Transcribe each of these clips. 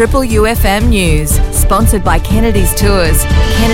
Triple UFM News, sponsored by Kennedy's Tours.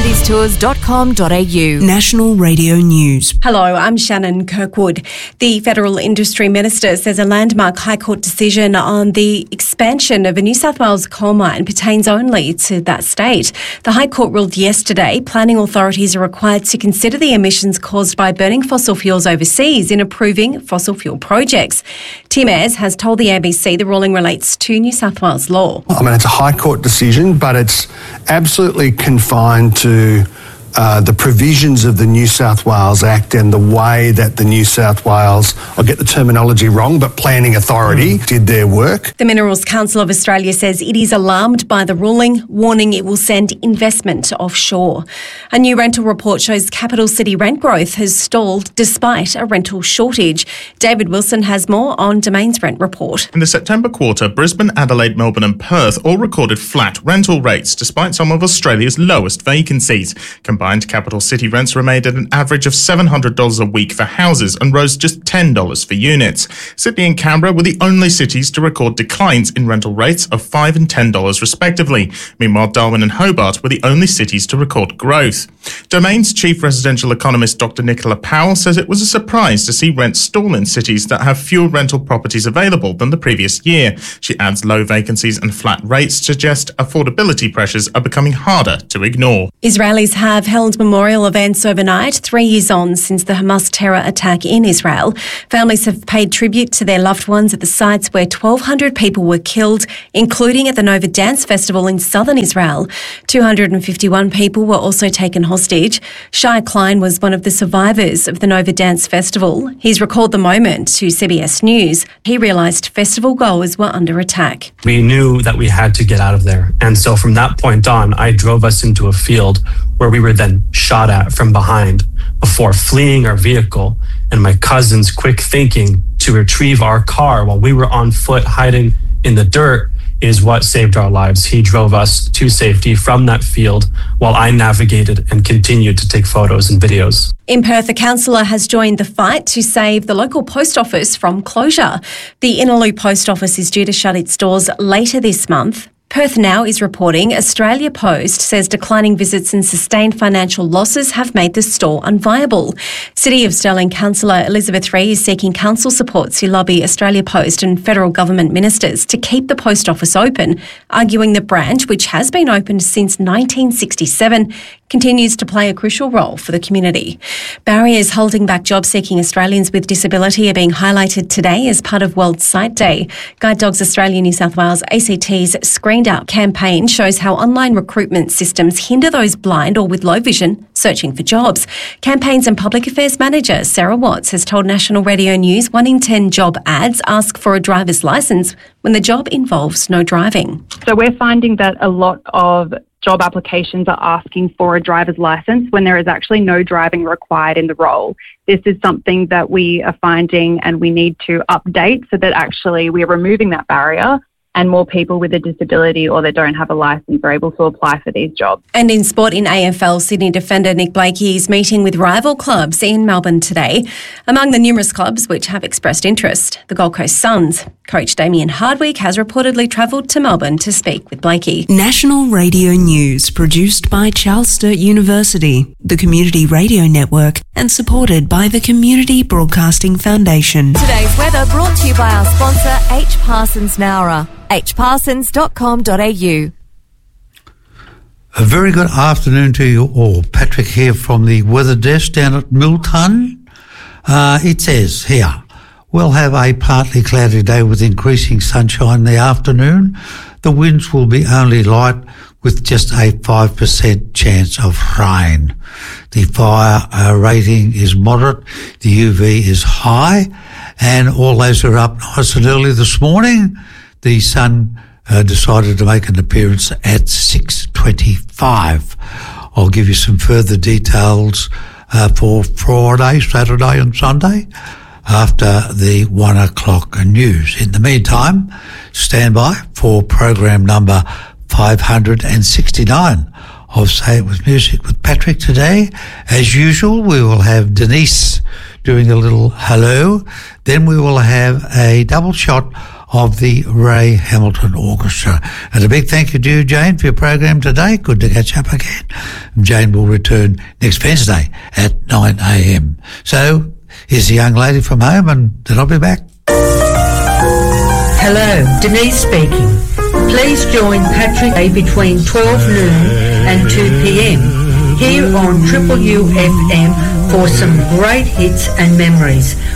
kennedystours.com.au. National Radio News. Hello, I'm Shannon Kirkwood. The Federal Industry Minister says a landmark High Court decision on the expansion of a New South Wales coal mine pertains only to that state. The High Court ruled yesterday planning authorities are required to consider the emissions caused by burning fossil fuels overseas in approving fossil fuel projects. Tim Ayres has told the ABC the ruling relates to New South Wales law. I mean, it's a High Court decision, but it's absolutely confined to the provisions of the New South Wales Act and the way that the New South Wales, I'll get the terminology wrong, but Planning Authority did their work. The Minerals Council of Australia says it is alarmed by the ruling, warning it will send investment offshore. A new rental report shows capital city rent growth has stalled despite a rental shortage. David Wilson has more on Domain's rent report. In the September quarter, Brisbane, Adelaide, Melbourne and Perth all recorded flat rental rates despite some of Australia's lowest vacancies. Combined capital city rents remained at an average of $700 a week for houses and rose just $10 for units. Sydney and Canberra were the only cities to record declines in rental rates of $5 and $10 respectively. Meanwhile, Darwin and Hobart were the only cities to record growth. Domain's chief residential economist Dr. Nicola Powell says it was a surprise to see rents stall in cities that have fewer rental properties available than the previous year. She adds low vacancies and flat rates suggest affordability pressures are becoming harder to ignore. Israelis have held memorial events overnight, 3 years on since the Hamas terror attack in Israel. Families have paid tribute to their loved ones at the sites where 1,200 people were killed, including at the Nova Dance Festival in southern Israel. 251 people were also taken hostage. Shai Klein was one of the survivors of the Nova Dance Festival. He's recalled the moment to CBS News. He realised festival goers were under attack. We knew that we had to get out of there. And so from that point on, I drove us into a field where we were then shot at from behind before fleeing our vehicle, and my cousin's quick thinking to retrieve our car while we were on foot hiding in the dirt is what saved our lives. He drove us to safety from that field while I navigated and continued to take photos and videos. In Perth, a councillor has joined the fight to save the local post office from closure. The Innaloo Post Office is due to shut its doors later this month. Perth Now is reporting Australia Post says declining visits and sustained financial losses have made the store unviable. City of Stirling councillor Elizabeth Ree is seeking council support to lobby Australia Post and federal government ministers to keep the post office open, arguing the branch, which has been opened since 1967, continues to play a crucial role for the community. Barriers holding back job-seeking Australians with disability are being highlighted today as part of World Sight Day. Guide Dogs Australia New South Wales ACT's Screened Out campaign shows how online recruitment systems hinder those blind or with low vision searching for jobs. Campaigns and Public Affairs Manager Sarah Watts has told National Radio News 1 in 10 job ads ask for a driver's licence when the job involves no driving. So we're finding that a lot of job applications are asking for a driver's license when there is actually no driving required in the role. This is something that we are finding and we need to update so that actually we are removing that barrier and more people with a disability or that don't have a licence are able to apply for these jobs. And in sport, in AFL, Sydney defender Nick Blakey is meeting with rival clubs in Melbourne today. Among the numerous clubs which have expressed interest, the Gold Coast Suns. Coach Damien Hardwick has reportedly travelled to Melbourne to speak with Blakey. National Radio News, produced by Charles Sturt University, the Community Radio Network, and supported by the Community Broadcasting Foundation. Today's weather brought to you by our sponsor, H. Parsons Nowra. hparsons.com.au. A very good afternoon to you all. Patrick here from the weather desk down at Milton. It says here, we'll have a partly cloudy day with increasing sunshine in the afternoon. The winds will be only light with just a 5% chance of rain. The fire rating is moderate. The UV is high. And all those who are up nice and early this morning, the sun decided to make an appearance at 6:25. I'll give you some further details for Friday, Saturday and Sunday after the 1 o'clock news. In the meantime, stand by for program number 569 of Say It With Music with Patrick today. As usual, we will have Denise doing a little hello. Then we will have a double shot of the Ray Hamilton Orchestra. And a big thank you to you, Jane, for your program today. Good to catch up again. Jane will return next Wednesday at 9 a.m. So here's a young lady from home, and then I'll be back. Hello, Denise speaking. Please join Patrick Day between 12 noon and 2 p.m. here on Triple U FM for some great hits and memories